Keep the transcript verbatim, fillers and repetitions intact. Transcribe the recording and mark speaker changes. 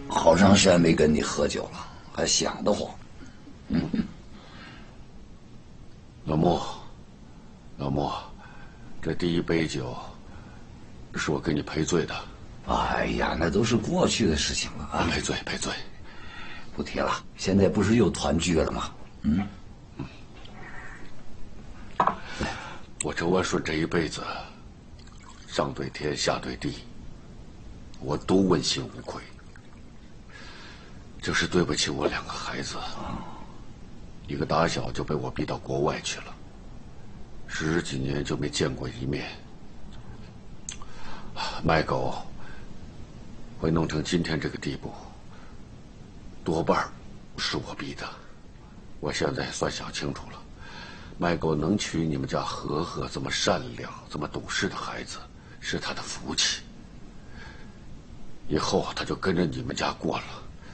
Speaker 1: 好长时间没跟你喝酒了，还想得慌。嗯，
Speaker 2: 老穆，老穆，这第一杯酒是我给你赔罪的。
Speaker 1: 哎呀，那都是过去的事情了啊！
Speaker 2: 赔罪，赔罪，
Speaker 1: 不提了。现在不是又团聚了吗？嗯。嗯，
Speaker 2: 我周万顺这一辈子，上对天，下对地，我都问心无愧。就是对不起我两个孩子，一个打小就被我逼到国外去了，十几年就没见过一面。卖狗会弄成今天这个地步，多半是我逼的。我现在算想清楚了，卖狗能娶你们家和和这么善良、这么懂事的孩子，是他的福气。以后他就跟着你们家过了。